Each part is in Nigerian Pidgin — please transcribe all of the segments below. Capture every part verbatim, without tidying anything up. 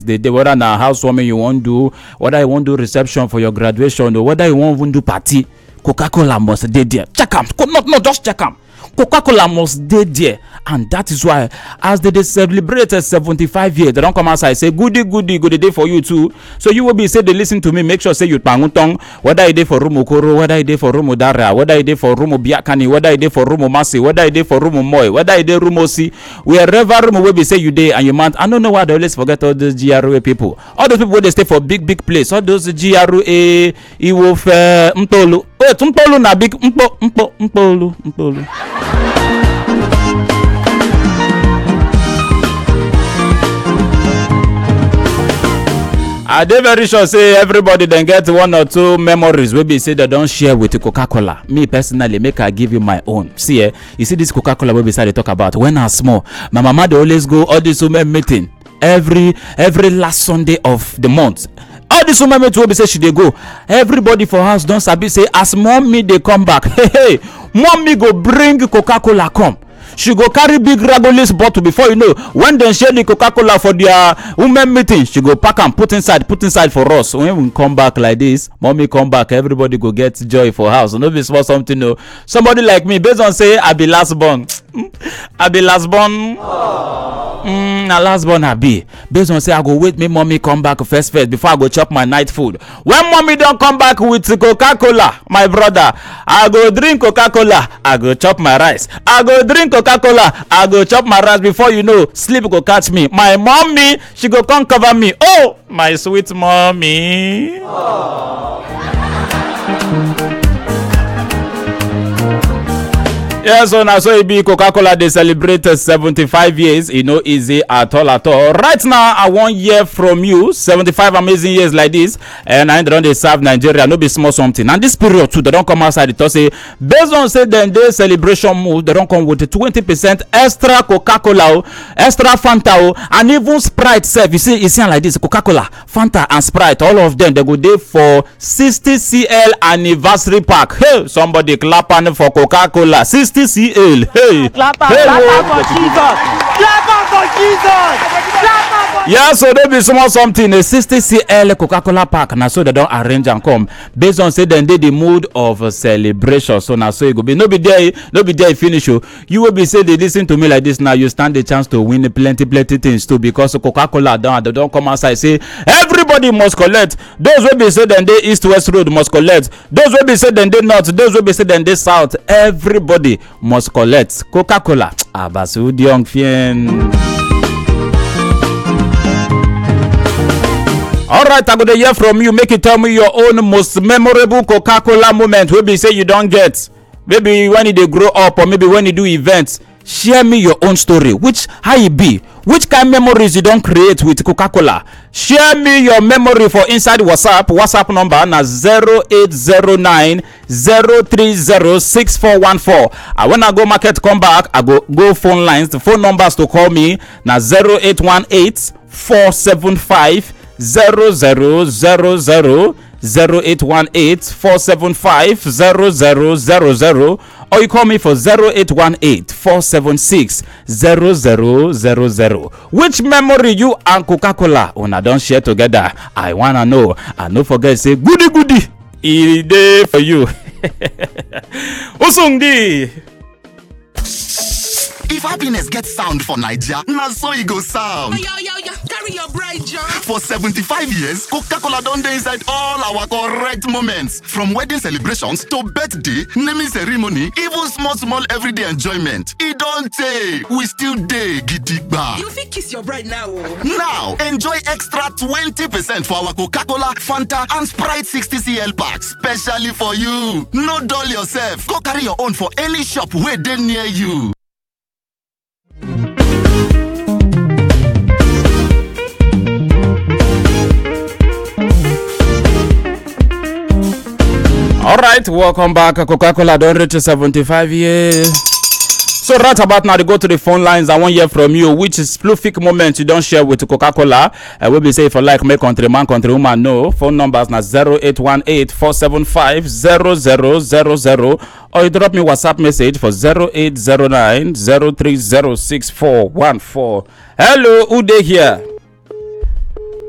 the day, whether na housewarming you wan do, whether you wan do reception for your graduation, or whether you wan even do party, Coca-Cola must dey there. Check am. Not not just check am. Coca-Cola must dey there, and that is why as they dey celebrate seventy-five years, they don come outside say goody goody go dey dey for you too. So you will be say they listen to me, make sure say you pangutong, whether e dey for Rumo Koro, whether e dey for Rumo Dara, whether e dey for Rumo Biakani, whether e dey for Rumo Masi, whether e dey for Rumo Moi, whether e dey Rumo Si, wherever Rumo wey be say you dey and you mount. I don't know why they always forget all those G R A people, all those people wey dey stay for big big place, all those G R A, Iwofe, Mtolu. Wait, Mtolu na big Mpo Mpo Mpolu Mpolu. I dey very sure say everybody then get one or two memories wey be say they don share with Coca-Cola. Me personally, make I give you my own. See, eh, you see this Coca-Cola wey be say they talk about. When I small, my mama dey always go all this women meeting every every last Sunday of the month. All this women meeting wey be say she dey go. Everybody for house don sabi say as mommy dey come back, hey hey, mommy go bring Coca-Cola come. She go carry big Ragolis bottle. Before you know, when they share the Coca-Cola for their women meeting, she go pack and put inside, put inside for us. When we come back like this, mommy come back, everybody go get joy for house. No be small something, no. Somebody like me, based on say I be last born, I be last born. Mm, na last born I be. Based on say I go wait me mommy come back first first before I go chop my night food. When mommy don't come back with Coca-Cola, my brother, I go drink Coca-Cola, I go chop my rice. I go drink Coca-Cola, I go chop my rice. Before you know, sleep go catch me. My mommy, she go come cover me. Oh, my sweet mommy. Yeah, so now so it be Coca-Cola they celebrate seventy-five years. You know, easy at all at all. Right now, I want hear from you. seventy-five amazing years like this, and I don't they serve Nigeria. No be small something. And this period too, they don't come outside. It say based on say then they celebration move, they don't come with twenty percent extra Coca-Cola, extra Fanta, and even Sprite. Self, you see, you see like this Coca-Cola, Fanta, and Sprite. All of them they go there for sixty centiliters anniversary pack. Hey, somebody clapping for Coca-Cola. sixty centiliters. Hey, clap hey, clap for Jesus. Clap for Jesus. Clap for yeah, so there be small something. A sixty centiliters Coca-Cola pack. Now so they don't arrange and come based on say then they the mood of a celebration. So now so it go be no be there, no be there finish. You you will be say they listen to me like this now. You stand the chance to win plenty plenty things too because Coca-Cola don't they don't come outside say everybody must collect. Those will be say then they east west road must collect. Those will be say then they north. Those will be say then they south. Everybody must collect Coca-Cola. Abasu young fien. All right, I go to hear from you. Make you tell me your own most memorable Coca-Cola moment. Maybe say you don't get. Maybe when you grow up, or maybe when you do events. Share me your own story. Which how you be? Which kind of memories you don't create with Coca-Cola? Share me your memory for inside WhatsApp. WhatsApp number na zero eight zero nine zero three zero six four one four. And when I go market come back, I go go phone lines. The phone numbers to call me na zero eight one eight four seven five zero zero zero zero zero eight one eight four seven five zero zero zero zero, or you call me for zero eight one eight four seven six zero zero zero zero. Which memory you and Coca-Cola una don share together? I wanna know. And don't forget say goody goody e dey for you. Usungdi. If happiness gets sound for Naija, na so e go sound. Yo, yo, yo, carry your bride, John. For seventy-five years, Coca-Cola don dey inside all our correct moments. From wedding celebrations to birthday, naming ceremony, even small, small everyday enjoyment. E don tey, we still dey gidigba. You fit kiss your bride now. Now, enjoy extra twenty percent for our Coca-Cola, Fanta, and Sprite sixty centiliters packs, specially for you. No dull yourself. Go carry your own for any shop wey dey near you. All right, welcome back. Coca-Cola don't reach seventy-five years. So right about now, to go to the phone lines. I want to hear from you. Which is prolific moment you don't share with Coca-Cola? I will be say for like make countryman, countrywoman know. Phone numbers na zero eight one eight four seven five zero zero zero zero, or you drop me WhatsApp message for zero eight zero nine zero three zero six four one four. Hello, who dey here?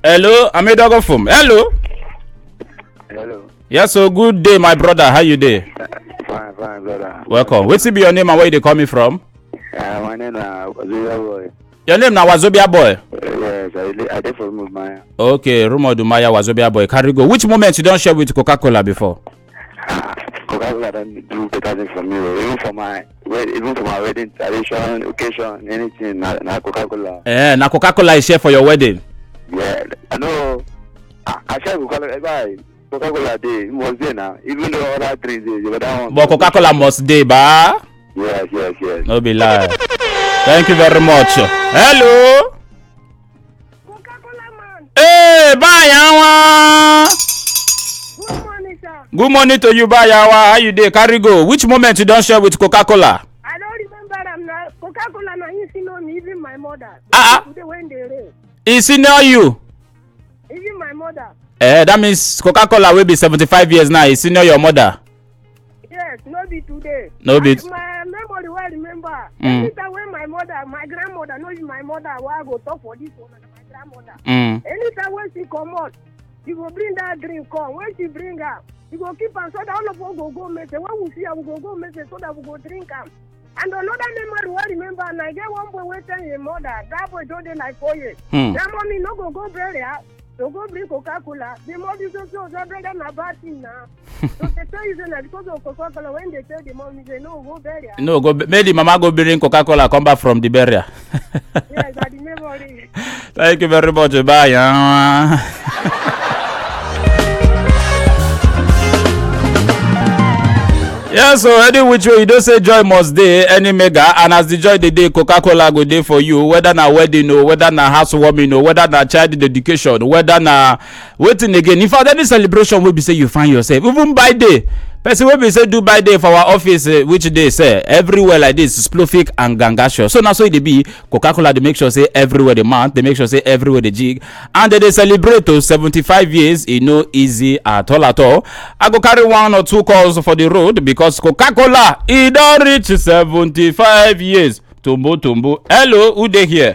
Hello, Amidogo Fum. Hello. Hello. Yes, so good day, my brother. How you dey? Fine, fine, brother. Welcome. What's be your name and where you dey coming from? Uh, my name is Wazobia Boy. Your name na Wazobia Boy? Uh, yes, I, I did for Maya. Okay, Rumodumaya Wazobia Boy. Carry go. Which moment you don't share with Coca-Cola before? Coca-Cola don't do better things for me. Even for my even for my wedding tradition, occasion, anything, na, na Coca-Cola. Eh, na Coca-Cola is share for your wedding? Yeah, I know. I, I share Coca-Cola. Coca-Cola day, it was there now. Even though other drinks, the other one. But Coca-Cola must day, ba? Yes, yes, yes. No be lie. Thank you very much. Hello. Coca-Cola man. Hey, Bayawa. Good morning, sir. Good morning to you, Bayawa. How you dey? Carry go. Which moment you don't share with Coca-Cola? I don't remember I'm not Coca-Cola now you see no me, even my mother. Ah, uh-uh. Today when they rain. Is he know you? Even my mother. Eh, that means Coca-Cola will be seventy-five years now. Is senior your mother? Yes, no be today. No be. I, my memory well remember. Mm. Anytime when my mother, my grandmother, no be my mother, why I go talk for this one and my grandmother. Mm. Anytime when she come out, she go bring that drink come. When she bring her, she go keep am so that all of us go go message. When we see her, we go go message so that we go drink am. And another memory well remember, and I get one boy wey tell him mother, that boy don dey like four years. Hmm. That mommy no go go bury her. So go bring Coca-Cola. The mommy so so so brother na bad thing now. So they tell you say na because of Coca-Cola when they tell the mommy say no go bury her. No, go maybe the mama go bring Coca-Cola come back from the burial. Yes, I the memory. Thank you very much. Bye. Yeah, so any which way you don't say joy must day any mega, and as the joy the day Coca-Cola go day for you, whether na wedding or whether na housewarming or whether na child dedication, whether na waiting again. If at any celebration will be say you find yourself, even by day. Person will be say do by day for our office, uh, which day say everywhere like this, Splofik and Gangasho. So now so it be Coca-Cola they make sure say everywhere the month, they make sure say everywhere the jig, and they, they celebrate to seventy-five years. It no easy at all at all. I go carry one or two calls for the road because Coca-Cola it don't reach seventy-five years. Tumbo tumbo. Hello, who they here?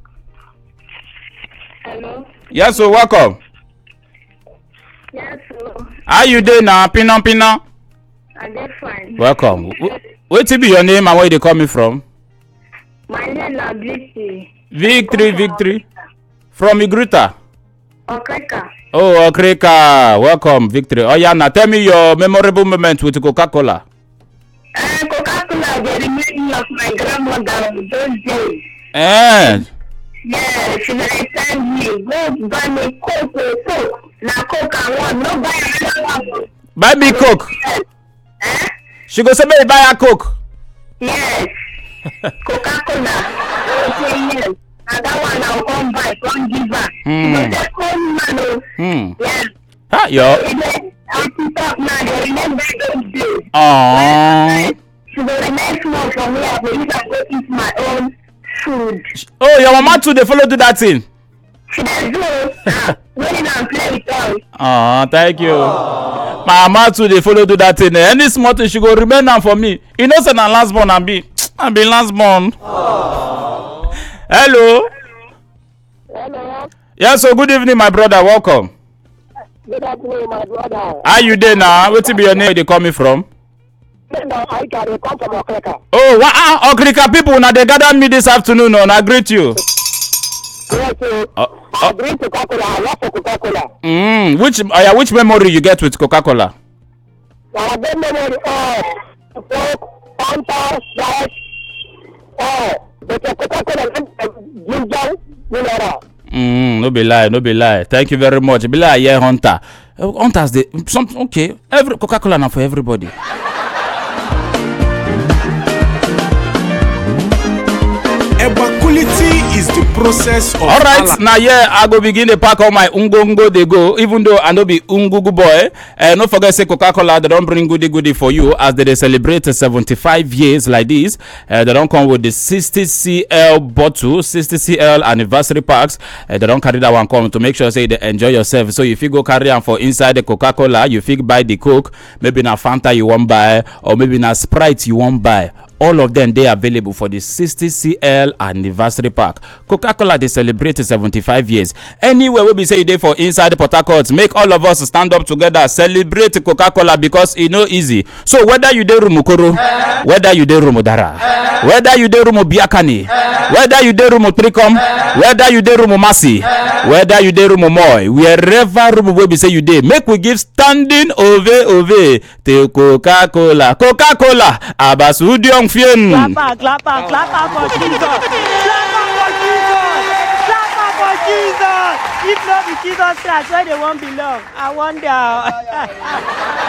Hello. Yes, so welcome. Yes, hello. How you doing now, Pina Pina? I dey fine. Welcome. What be your name and where you coming from? My name is Victory. Victory, Victory. From Igruta. Okreka. Oh, Okreka. Welcome, Victory. Oh, yeah, now tell me your memorable moment with Coca-Cola. Uh, Coca-Cola, they remind me of my grandmother on those days. Eh. Yeah, she will send me, go buy me Coke, Coke. Now Coke I want, no buy another one. Buy me Coke. Yes. Eh? She go say, baby, buy a Coke. Yes. Coca-Cola. Okay, yes. And that one I'll come buy, come give her. Hmm. But the old man, oh, Hmm. yes. Ah, yo. I keep up now, they remember those days. Aww. She will remain small for me, I will even go eat my own food. Oh, your mama too, they follow do that thing. She does do, ah, when I'm playing with us. Oh, thank you. Aww. My mama too, they follow do that thing. Any small thing, she go remain now for me. You know, say na last born and be. I be last born. Hello. Hello. Yes, so good evening, my brother. Welcome. Good afternoon, my brother. How you doing now? What be your name? Where they coming from? I can come from Okreka. Oh, wow, ah, Okrika people, now they gather me this afternoon, and I greet you. Yes, sir. Uh, I uh, drink Coca-Cola. I love Coca-Cola. mm, which, uh, yeah, which memory you get with Coca-Cola? I don't memory of Coke, Fanta, Sprite, oh, but the Coca-Cola ginger, mineral. Mm, no be lie, no be lie. Thank you very much. Be lie, yeah, Hunter. Uh, Hunters, they some okay. Every Coca-Cola now for everybody. Equality is the process of all right now. Yeah, I go begin to pack all my ungongo they go, even though I no be ungugu boy. And uh, no forget say Coca-Cola they don't bring goody goody for you as they, they celebrate seventy-five years like this. Uh, they don't come with the sixty centiliters bottle, sixty centiliters anniversary packs. Uh, they don't carry that one come to make sure say they enjoy yourself. So if you go carry them for inside the Coca-Cola, you fig buy the Coke, maybe na Fanta you won't buy, or maybe na Sprite you won't buy. all of them dey available for the sixty C L anniversary pack. Coca-Cola dey celebrate seventy-five years. Anywhere wey be say you dey for inside Port Harcourt, make all of us stand up together celebrate Coca-Cola because e no easy. So whether you dey Rumukoro, whether you dey Rumudara, whether you dey Rumu Biakani, whether you dey Rumu Tricom, whether you dey Rumu Masi, whether you dey Rumu Moy, wherever Rumu wey be say you dey, make we give standing ove ove to Coca-Cola. Coca-Cola, Abasudion Fien. Clap, clap, clap for Jesus. Clap for Jesus. Clap for Jesus. If not be Jesus Christ, where they won't belong. I wonder.